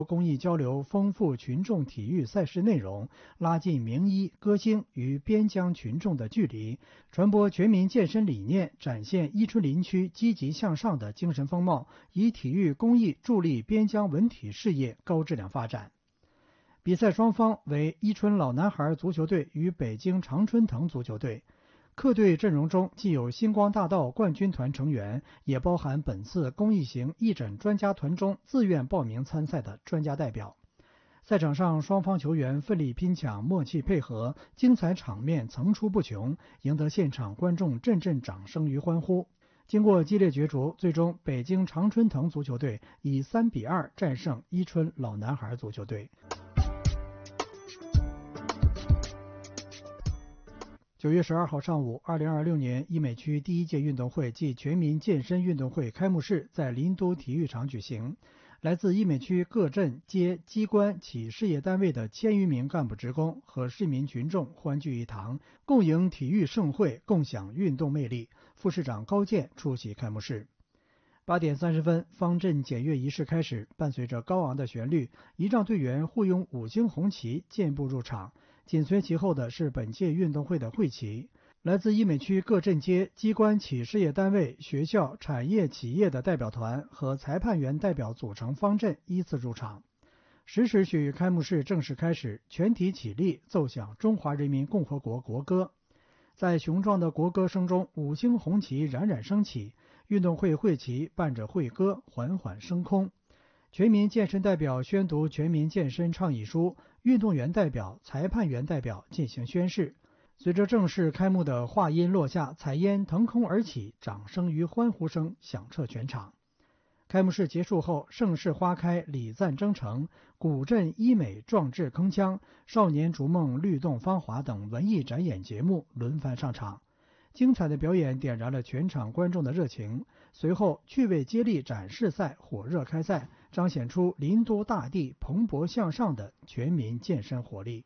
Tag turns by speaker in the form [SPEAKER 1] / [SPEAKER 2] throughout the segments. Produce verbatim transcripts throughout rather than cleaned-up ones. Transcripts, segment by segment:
[SPEAKER 1] 公益交流，丰富群众体育赛事内容，拉近名医、歌星与边疆群众的距离，传播全民健身理念，展现伊春林区积极向上的精神风貌，以体育公益助力边疆文体事业高质量发展。比赛双方为伊春老男孩足球队与北京常春藤足球队。客队阵容中既有星光大道冠军团成员，也包含本次公益型义诊专家团中自愿报名参赛的专家代表。赛场上，双方球员奋力拼抢，默契配合，精彩场面层出不穷，赢得现场观众阵阵掌声与欢呼。经过激烈角逐，最终北京常春藤足球队以三比二战胜伊春老男孩足球队。九月十二号上午，二零二六年伊美区第一届运动会暨全民健身运动会开幕式在林都体育场举行。来自伊美区各镇、街、机关、企事业单位的千余名干部职工和市民群众欢聚一堂，共迎体育盛会，共享运动魅力。副市长高健出席开幕式。八点三十分，方阵检阅仪式开始，伴随着高昂的旋律，仪仗队员护拥五星红旗健步入场。紧随其后的是本届运动会的会旗。来自伊美区各镇街、机关、企事业单位、学校、产业企业的代表团和裁判员代表组成方阵依次入场。十时许，开幕式正式开始，全体起立，奏响中华人民共和国国歌。在雄壮的国歌声中，五星红旗冉冉升起，运动会会旗伴着会歌缓缓升空。全民健身代表宣读全民健身倡议书，运动员代表、裁判员代表进行宣誓。随着正式开幕的话音落下，彩烟腾空而起，掌声与欢呼声响彻全场。开幕式结束后，盛世花开，礼赞征程，古镇医美壮志铿锵，少年逐梦律动芳华等文艺展演节目轮番上场。精彩的表演点燃了全场观众的热情。随后，趣味接力展示赛火热开赛，彰显出林都大地蓬勃向上的全民健身活力。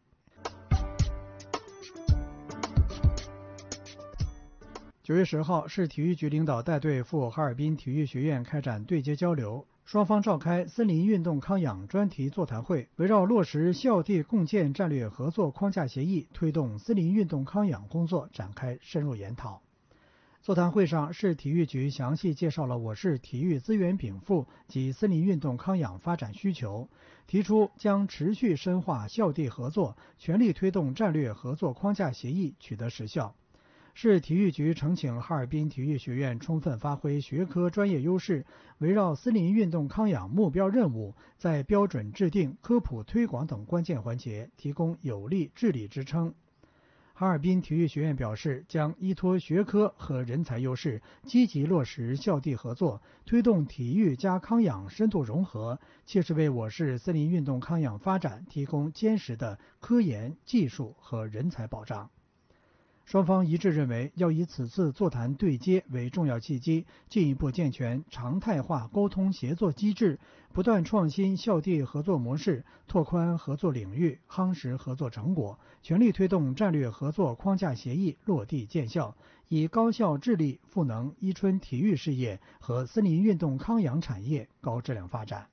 [SPEAKER 1] 九月十号，市体育局领导带队赴哈尔滨体育学院开展对接交流，双方召开森林运动康养专题座谈会，围绕落实校地共建战略合作框架协议，推动森林运动康养工作展开深入研讨。座谈会上，市体育局详细介绍了我市体育资源禀赋及森林运动康养发展需求，提出将持续深化校地合作，全力推动战略合作框架协议取得实效。市体育局呈请哈尔滨体育学院充分发挥学科专业优势，围绕森林运动康养目标任务，在标准制定、科普推广等关键环节提供有力治理支撑。哈尔滨体育学院表示，将依托学科和人才优势，积极落实校地合作，推动体育加康养深度融合，切实为我市森林运动康养发展提供坚实的科研、技术和人才保障。双方一致认为，要以此次座谈对接为重要契机，进一步健全常态化沟通协作机制，不断创新校地合作模式，拓宽合作领域，夯实合作成果，全力推动战略合作框架协议落地见效，以高效致力赋能伊春体育事业和森林运动康养产业高质量发展。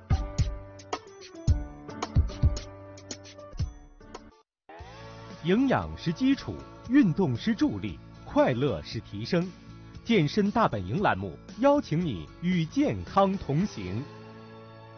[SPEAKER 2] 营养是基础，运动是助力，快乐是提升。健身大本营栏目邀请你与健康同行。